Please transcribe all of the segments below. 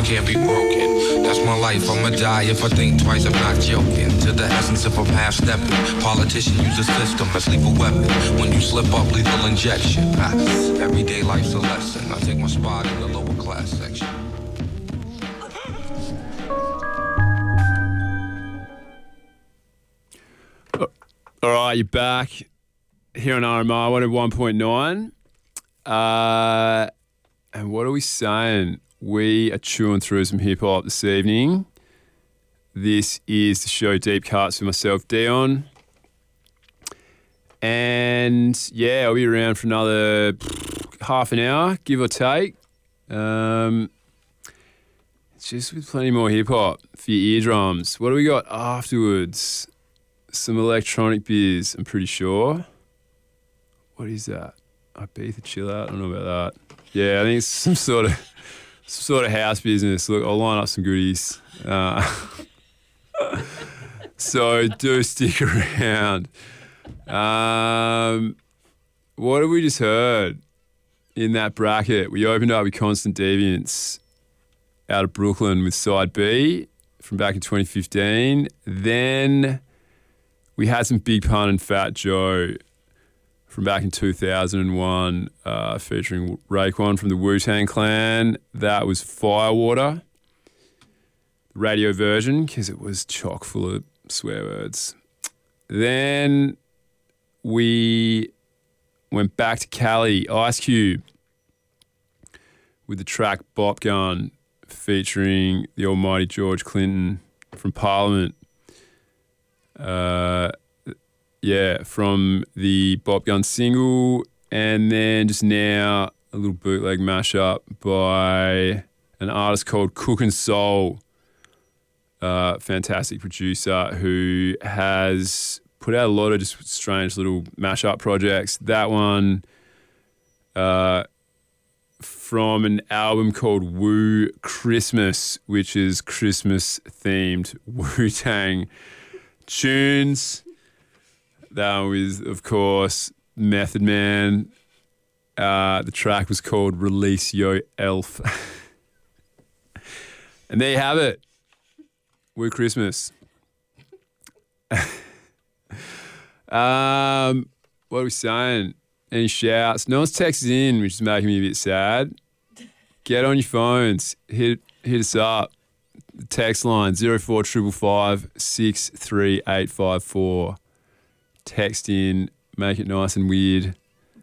heart can't be broken. That's my life, I'ma die if I think twice, I'm not joking. To the essence of a half stepping. Politician use the system as lethal weapon. When you slip up, lethal injection. Everyday life's a lesson. I take my spot in the lower class section. All right, you're back here on RMR 101.9. And what are we saying? We are chewing through some hip-hop this evening. This is the show Deep Cuts with myself, Dion. And, yeah, I'll be around for another half an hour, give or take. Just with plenty more hip-hop for your eardrums. What do we got afterwards? Some electronic beers, I'm pretty sure. What is that? Ibiza Chill Out? I don't know about that. Yeah, I think it's some sort of house business. Look, I'll line up some goodies. So do stick around. What have we just heard in that bracket? We opened up with Constant Deviance out of Brooklyn with Side B from back in 2015. Then we had some Big Pun and Fat Joe from back in 2001 featuring Raekwon from the Wu-Tang Clan. That was Firewater, the radio version, because it was chock full of swear words. Then we went back to Cali, Ice Cube, with the track Bop Gun featuring the almighty George Clinton from Parliament. From the Bop Gun single, and then just now a little bootleg mashup by an artist called Cookin' Soul, fantastic producer who has put out a lot of just strange little mashup projects. That one from an album called Wu Christmas, which is Christmas themed Wu-Tang tunes. That was, of course, Method Man. The track was called Release Yo Elf. And there you have it. Wu Christmas. What are we saying? Any shouts? No one's texted in, which is making me a bit sad. Get on your phones. Hit us up. The text line 0455 63854. Text in, make it nice and weird.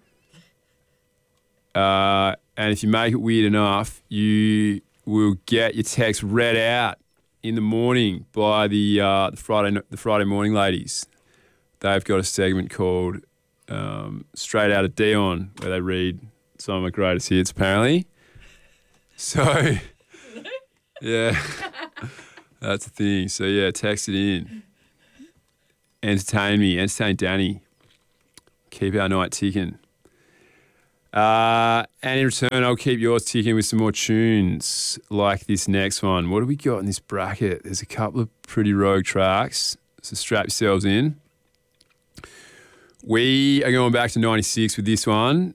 And if you make it weird enough, you will get your text read out in the morning by the Friday morning ladies. They've got a segment called Straight Out of Dion, where they read some of my greatest hits, apparently. So, yeah, that's the thing. So, yeah, text it in. Entertain me, entertain Danny. Keep our night ticking. And in return, I'll keep yours ticking with some more tunes like this next one. What do we got in this bracket? There's a couple of pretty rogue tracks, so strap yourselves in. We are going back to 96 with this one.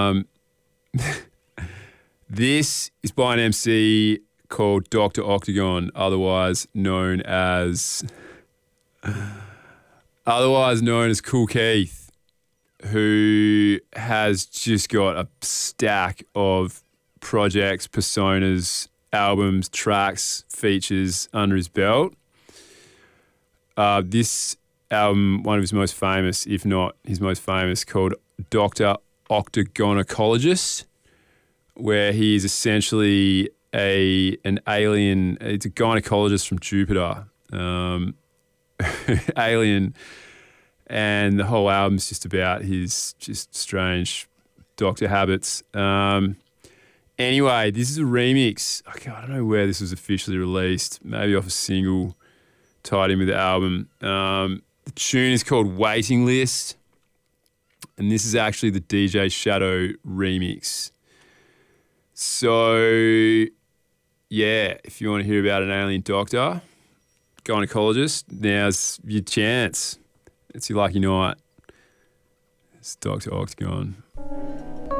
This is by an MC called Dr. Octagon, otherwise known as Kool Keith, who has just got a stack of projects, personas, albums, tracks, features under his belt. This album, one of his most famous, if not his most famous, called Dr. Octagonacologist, where he is essentially an alien. It's a gynecologist from Jupiter. Alien, and the whole album's just about his just strange doctor habits. Anyway, this is a remix. I don't know where this was officially released. Maybe off a single tied in with the album. The tune is called Waiting List, and this is actually the DJ Shadow remix. So, yeah, if you want to hear about an alien doctor, gynecologist, now's your chance. It's your lucky night. It's Dr. Octagon.